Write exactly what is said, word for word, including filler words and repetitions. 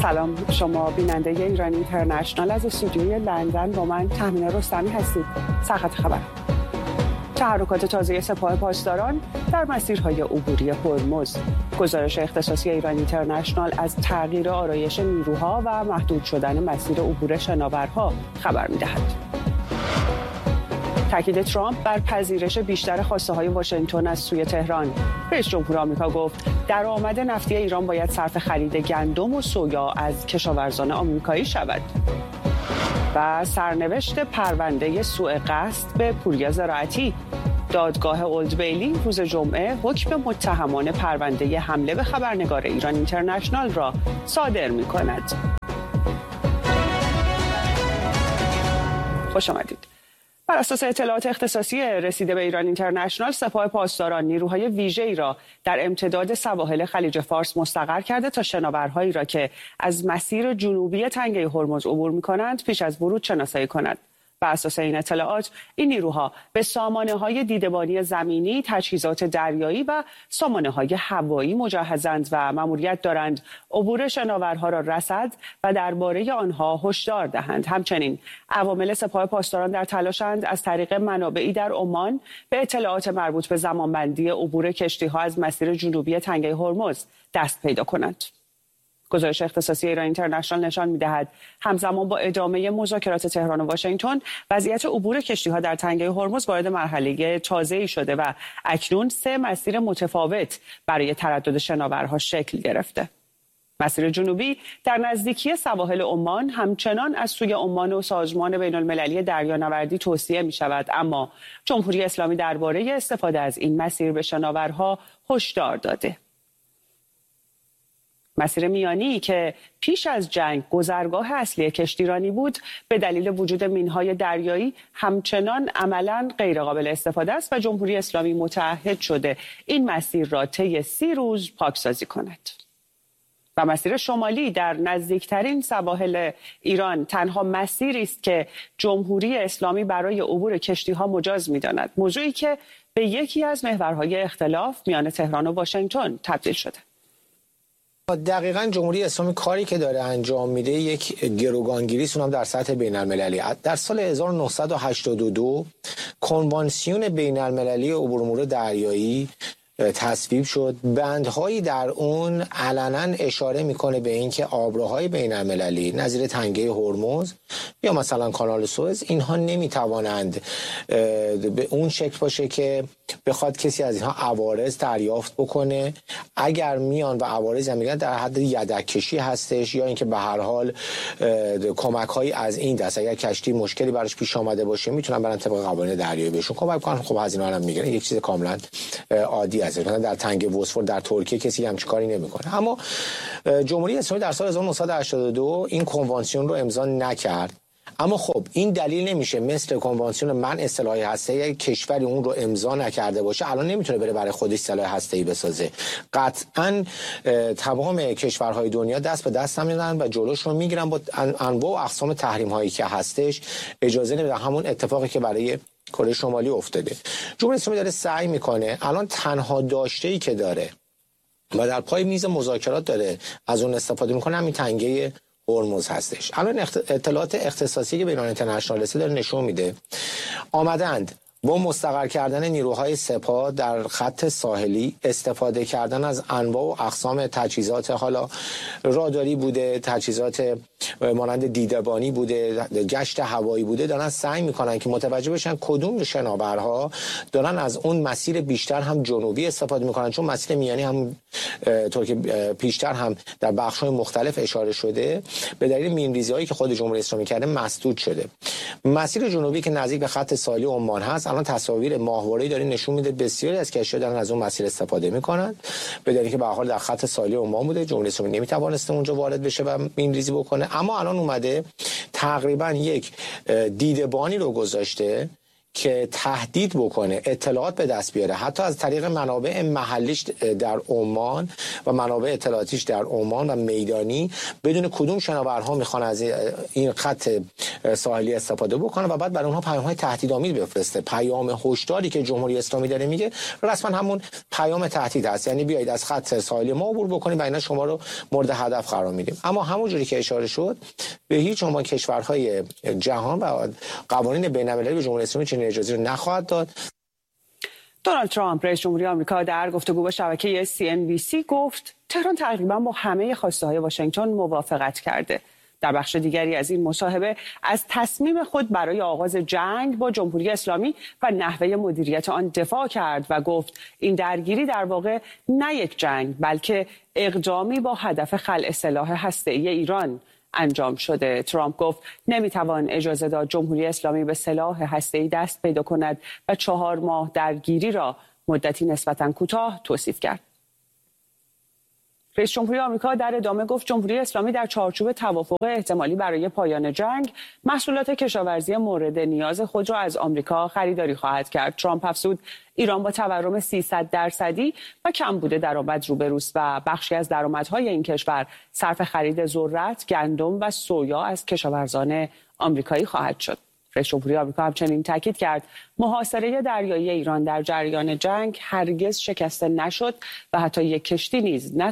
سلام، شما بیننده ایران اینترنشنال از استودیوی لندن با من تهمینه رستمی هستید. سرخط خبر: تحرکات تازه سپاه پاسداران در مسیرهای عبوری هرمز. گزارش اختصاصی ایران اینترنشنال از تغییر آرایش نیروها و محدود شدن مسیر عبور شناورها خبر می‌دهد. تاکید ترامپ بر پذیرش بیشتر خواسته‌های واشنگتن از سوی تهران. رئیس جمهور آمریکا گفت درآمد نفتی ایران باید صرف خرید گندم و سویا از کشاورزان آمریکایی شود. و سرنوشت پرونده سوء قصد به پوریا زراعتی. دادگاه اولد بیلی روز جمعه حکم متهمان پرونده حمله به خبرنگار ایران اینترنشنال را صادر می‌کند. خوش آمدید. بر اساس اطلاعات اختصاصی رسیده به ایران اینترنشنال، سپاه پاسداران نیروهای ویژه‌ای را در امتداد سواحل خلیج فارس مستقر کرده تا شناورهایی را که از مسیر جنوبی تنگه هرمز عبور می‌کنند پیش از ورود شناسایی کند. بر اساس این اطلاعات، این نیروها به سامانه‌های دیدبانی زمینی، تجهیزات دریایی و سامانه‌های هوایی مجهزند و مأموریت دارند عبور شناورها را رصد و درباره آنها هشدار دهند. همچنین عوامل سپاه پاسداران در تلاشند از طریق منابعی در عمان به اطلاعات مربوط به زمانبندی عبور کشتی‌ها از مسیر جنوبی تنگه هرمز دست پیدا کنند. گزارش اختصاصی ایران اینترنشنال نشان می‌دهد همزمان با ادامه مذاکرات تهران و واشنگتن، وضعیت عبور کشتی‌ها در تنگه هرمز وارد مرحله تازه‌ای شده و اکنون سه مسیر متفاوت برای تردد شناورها شکل گرفته. مسیر جنوبی در نزدیکی سواحل عمان همچنان از سوی عمان و سازمان بین‌المللی دریانوردی توصیه می‌شود، اما جمهوری اسلامی درباره استفاده از این مسیر به شناورها هشدار داده. مسیر میانی که پیش از جنگ گذرگاه اصلی کشتیرانی بود، به دلیل وجود مینهای دریایی همچنان عملاً غیرقابل استفاده است و جمهوری اسلامی متعهد شده این مسیر را طی سی روز پاکسازی کند. و مسیر شمالی در نزدیکترین سواحل ایران تنها مسیری است که جمهوری اسلامی برای عبور کشتی‌ها مجاز می‌داند، موضوعی که به یکی از محورهای اختلاف میان تهران و واشنگتن تبدیل شده. دقیقاً جمهوری اسلامی کاری که داره انجام میده یک گروگانگیری است، اونم در سطح بین‌المللی. در سال هزار و نهصد و هشتاد و دو کنوانسیون بین‌المللی عبور امور دریایی تصویب شد. بندهایی در اون علنا اشاره میکنه به اینکه آبراهای بین‌المللی نظیر تنگه هرمز یا مثلا کانال سوئز اینها نمیتوانند به اون شکل باشه که بخواد کسی از اینها عوارض دریافت بکنه. اگر میان و عوارض هم میگن در حد یدک کشی هستش یا اینکه به هر حال کمک هایی از این دست، اگر کشتی مشکلی براش پیش آمده باشه میتونن برن طبق قوانین دریایی بهشون کمک کنن. خب هزینه هم میگیرن، یک چیز کاملا عادی است. مثلا در تنگه بوسفور در ترکیه کسی همچین کاری نمیکنه. اما جمهوری اسلامی در سال هزار و نهصد و هشتاد و دو این کنوانسیون رو امضا نکرد. اما خب این دلیل نمیشه مثل کنوانسیون منع سلاح هسته‌ای کشوری اون رو امضا نکرده باشه الان نمیتونه بره برای خودش سلاح هسته‌ای بسازه. قطعاً تمام کشورهای دنیا دست به دست میدن و جلوش رو میگیرن با انواع و اقسام تحریم هایی که هستش، اجازه نمیدن. همون اتفاقی که برای کره شمالی افتاده. جمهوری اسلامی داره سعی میکنه، الان تنها داشته‌ای که داره و در پای میز مذاکرات داره از اون استفاده میکنه همین تنگه هرمز هستش. الان اطلاعات اختصاصی که به ایران اینترنشنال داره نشون میده آمدند با مستقر کردن نیروهای سپاه در خط ساحلی، استفاده کردن از انواع و اقسام تجهیزات، حالا راداری بوده، تجهیزات مانند دیدبانی بوده، گشت هوایی بوده، دارن سعی میکنن که متوجه بشن کدوم شناورها دارن از اون مسیر بیشتر هم جنوبی استفاده میکنن، چون مسیر میانی هم طور که پیشتر هم در بخش‌های مختلف اشاره شده به دلیل مین‌ریزی‌هایی که خود جمهوری اسلامی کرده مسدود شده. مسیر جنوبی که نزدیک به خط ساحلی عمان هست، الان تصاویر ماهواره‌ای داره نشون میده بسیاری از کشتی‌ها دارن از اون مسیر استفاده میکنن، به دلیلی که به هر حال در خط ساحلی عمان بوده، جمهوری اسلامی نمیتوانسته اونجا وارد بشه و مین‌ریزی بکنه. اما الان اومده تقریبا یک دیدبانی رو گذاشته که تهدید بکنه، اطلاعات به دست بیاره، حتی از طریق منابع محلیش در عمان و منابع اطلاعاتیش در عمان و میدانی، بدون کدوم شناورها میخوان از این خط ساحلی استفاده بکنه و بعد برای اونها پیام‌های تهدیدآمیز بفرسته. پیام هشداری که جمهوری اسلامی داره میگه رسما همون پیام تهدید هست، یعنی بیایید از خط ساحلی ما عبور بکنید و اینا شما رو مورد هدف قرار میدیم. اما همونجوری که اشاره شد، به هیچ عنوان کشورهای جهان و قوانین بین‌المللی به جمهوری اسلامی چنین اجازه رو نخواهد داد. دونالد ترامپ رئیس جمهوری آمریکا در گفتگو با شبکه سی ان بی سی گفت تهران تقریبا با همه خواسته‌های واشنگتن موافقت کرده. در بخش دیگری از این مصاحبه از تصمیم خود برای آغاز جنگ با جمهوری اسلامی و نحوه مدیریت آن دفاع کرد و گفت این درگیری در واقع نه یک جنگ بلکه اقدامی با هدف خلع سلاح هسته‌ای ایران انجام شده. ترامپ گفت نمیتوان اجازه داد جمهوری اسلامی به سلاح هسته‌ای دست پیدا کند و چهار ماه درگیری را مدتی نسبتاً کوتاه توصیف کرد. رئیس جمهوری آمریکا در ادامه گفت جمهوری اسلامی در چارچوب توافق احتمالی برای پایان جنگ محصولات کشاورزی مورد نیاز خود را از آمریکا خریداری خواهد کرد. ترامپ افزود ایران با تورم سیصد درصدی و کمبود درآمد روبروست و بخشی از درآمدهای این کشور صرف خرید ذرت، گندم و سویا از کشاورزان آمریکایی خواهد شد. رئیس جمهوری آمریکا همچنین تاکید کرد محاصره دریایی ایران در جریان جنگ هرگز شکسته نشد و حتی یک کشتی نیز